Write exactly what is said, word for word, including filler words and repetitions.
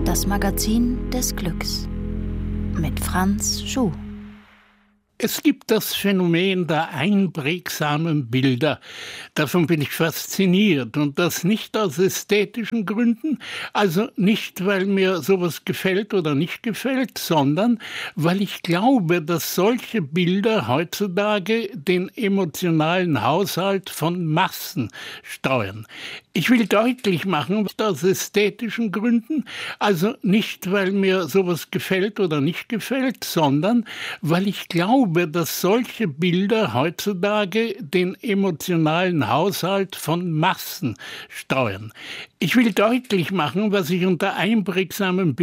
Das Magazin des Glücks mit Franz Schuh. Es gibt das Phänomen der einprägsamen Bilder. Davon bin ich fasziniert, und das nicht aus ästhetischen Gründen, also nicht, weil mir sowas gefällt oder nicht gefällt, sondern weil ich glaube, dass solche Bilder heutzutage den emotionalen Haushalt von Massen steuern. Ich will deutlich machen, nicht aus ästhetischen Gründen, also nicht, weil mir sowas gefällt oder nicht gefällt, sondern weil ich glaube, dass solche Bilder heutzutage den emotionalen Haushalt von Massen steuern. Ich will deutlich machen, was ich unter einprägsamen